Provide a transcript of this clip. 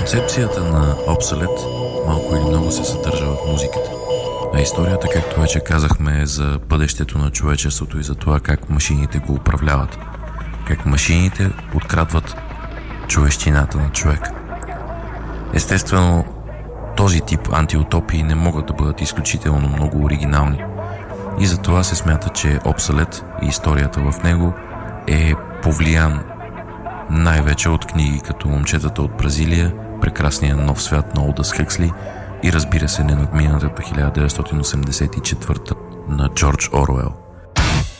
Концепцията на Obsolete малко или много се съдържа в музиката. А историята, както вече казахме, е за бъдещето на човечеството и за това как машините го управляват. Как машините открадват човещината на човек. Естествено, този тип антиутопии не могат да бъдат изключително много оригинални. И затова се смята, че Obsolete и историята в него е повлиян най-вече от книги като Момчетата от Бразилия, Прекрасния нов свят на Олдъс Хъксли и разбира се ненадминатата 1984 на Джордж Оруел.